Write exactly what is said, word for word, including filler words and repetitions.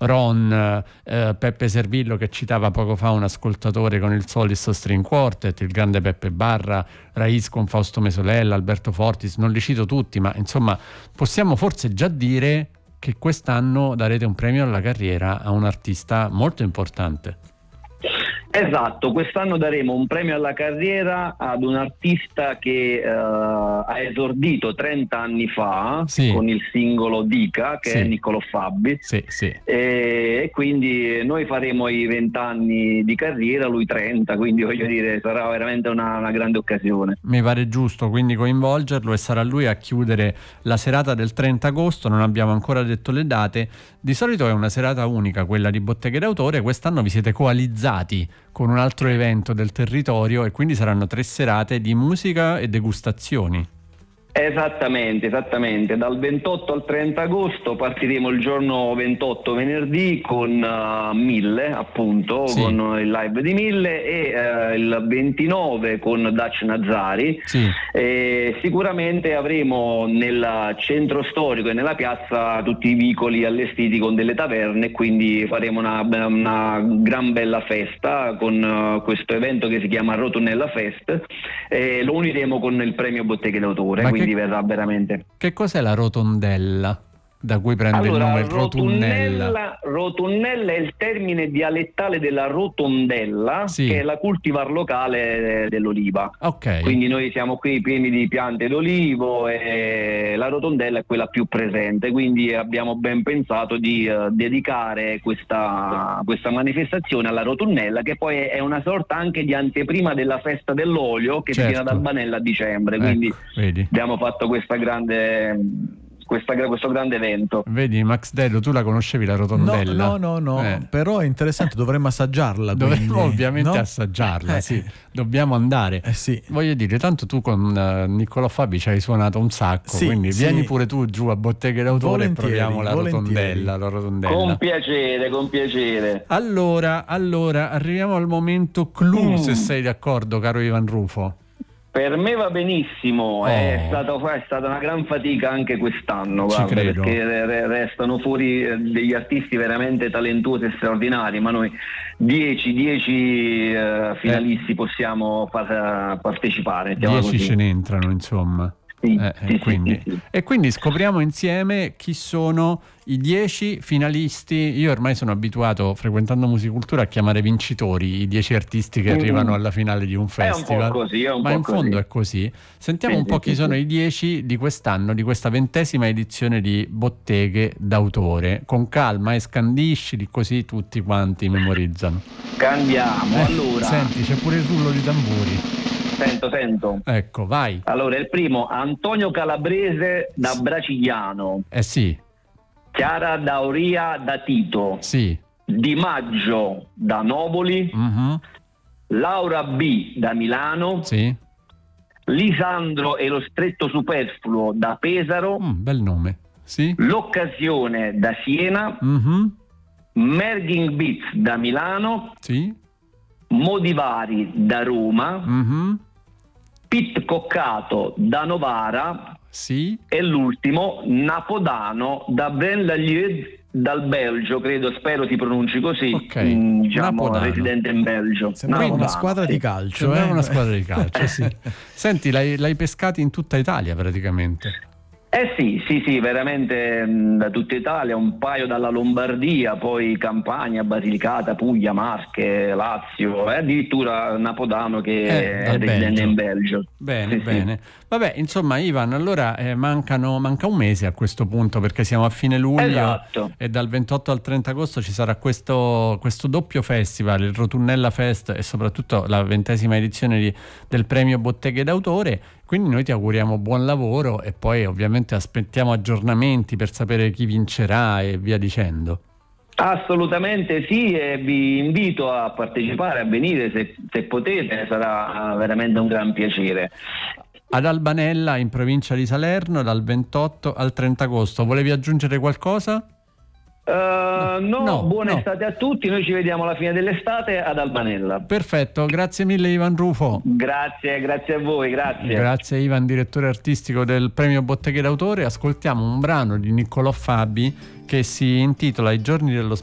Ron, eh, Peppe Servillo che citava poco fa un ascoltatore con il Solis String Quartet, il grande Peppe Barra, Raiz con Fausto Mesolella, Alberto Fortis, non li cito tutti, ma insomma possiamo forse già dire che quest'anno darete un premio alla carriera a un artista molto importante. Esatto, quest'anno daremo un premio alla carriera ad un artista che uh, ha esordito trenta anni fa, sì, con il singolo Dica, che sì, è Niccolò Fabi, sì, sì. E, e quindi noi faremo i venti anni di carriera, lui trenta, quindi voglio dire sarà veramente una, una grande occasione. Mi pare giusto quindi coinvolgerlo, e sarà lui a chiudere la serata del trenta agosto, non abbiamo ancora detto le date. Di solito è una serata unica quella di Botteghe d'autore, quest'anno vi siete coalizzati con un altro evento del territorio e quindi saranno tre serate di musica e degustazioni. Esattamente, esattamente. Dal ventotto al trenta agosto partiremo il giorno ventotto, venerdì, con uh, Mille, appunto, sì, con il live di Mille, e uh, il ventinove con Dutch Nazzari. Sì. E sicuramente avremo nel centro storico e nella piazza tutti i vicoli allestiti con delle taverne, quindi faremo una, una gran bella festa con uh, questo evento che si chiama Rotundella Fest, e lo uniremo con il premio Botteghe d'autore. Ma quindi che, verrà veramente. Che cos'è la rotondella? Da cui prende allora, il nome rotundella? Rotundella. Rotundella è il termine dialettale della rotondella, sì, che è la cultivar locale dell'oliva. Ok. Quindi noi siamo qui pieni di piante d'olivo e la rotondella è quella più presente, quindi abbiamo ben pensato di uh, dedicare questa, questa manifestazione alla rotundella, che poi è una sorta anche di anteprima della festa dell'olio che certo, si tiene ad Albanella a dicembre, quindi ecco, vedi, abbiamo fatto questa grande... Questa, questo grande evento. Vedi, Max Dello, tu la conoscevi la rotondella? No, no, no, no. Eh. Però è interessante, dovremmo assaggiarla. Dovremmo quindi, ovviamente no? assaggiarla, eh. sì. Dobbiamo andare. Eh sì. Voglio dire, tanto tu con uh, Niccolò Fabi ci hai suonato un sacco, sì, quindi sì, vieni pure tu giù a Botteghe d'autore e proviamo la rotondella, la rotondella. Con piacere, con piacere. Allora, allora, arriviamo al momento clou, mm. se sei d'accordo, caro Ivan Rufo. Per me va benissimo, oh. è, stato, è stata una gran fatica anche quest'anno, guarda, perché re, restano fuori degli artisti veramente talentuosi e straordinari, ma noi dieci uh, finalisti eh. possiamo far, partecipare. dieci ce ne entrano, insomma. Sì, eh, sì, e, quindi, sì, sì. e quindi scopriamo insieme chi sono i dieci finalisti. Io ormai sono abituato, frequentando Musicultura, a chiamare vincitori i dieci artisti che mm-hmm. arrivano alla finale di un festival. È un po' così, è un ma po' in fondo così. È così. Sentiamo sì, un po' sì, chi sì, sono sì. i dieci di quest'anno, di questa ventesima edizione di Botteghe d'autore. Con calma e scandiscili, così tutti quanti memorizzano. Cambiamo, eh, allora. Senti, c'è pure il rullo di tamburi. Sento, sento. Ecco, vai. Allora, il primo, Antonio Calabrese da Bracigliano. Eh sì. Chiara Dauria da Tito. Sì. Di Maggio da Novoli. Uh-huh. Laura B da Milano. Sì. Lisandro e lo Stretto Superfluo da Pesaro. Mm, bel nome. Sì. L'Occasione da Siena. Uh-huh. Merging Beats da Milano. Sì. Modivari da Roma, mm-hmm. Pit Coccato da Novara, sì. E l'ultimo Napodano da Braine-l'Alleud dal Belgio, credo, spero si pronunci così, okay. mh, diciamo Napodano. Residente in Belgio. Sembra una squadra di calcio. Sembra eh? una squadra di calcio, sì. Senti, l'hai, l'hai pescati in tutta Italia praticamente. Eh sì, sì, sì, veramente mh, da tutta Italia, un paio dalla Lombardia, poi Campania, Basilicata, Puglia, Marche, Lazio, e addirittura Napodano che eh, è residente in Belgio. Bene, sì, bene. Sì. Vabbè, insomma, Ivan, allora eh, mancano, manca un mese a questo punto, perché siamo a fine luglio, esatto. E dal ventotto al trenta agosto ci sarà questo, questo doppio festival, il Rotundella Fest, e soprattutto la ventesima edizione di, del premio Botteghe d'autore. Quindi noi ti auguriamo buon lavoro e poi ovviamente aspettiamo aggiornamenti per sapere chi vincerà e via dicendo. Assolutamente sì, e vi invito a partecipare, a venire se, se potete, sarà veramente un gran piacere. Ad Albanella, in provincia di Salerno, dal ventotto al trenta agosto. Volevi aggiungere qualcosa? Uh, no, no, buona no. estate a tutti, noi ci vediamo alla fine dell'estate ad Albanella. Perfetto, grazie mille Ivan Rufo. Grazie, grazie a voi, grazie. Grazie Ivan, direttore artistico del premio Botteghe d'autore. Ascoltiamo un brano di Niccolò Fabi che si intitola I giorni dello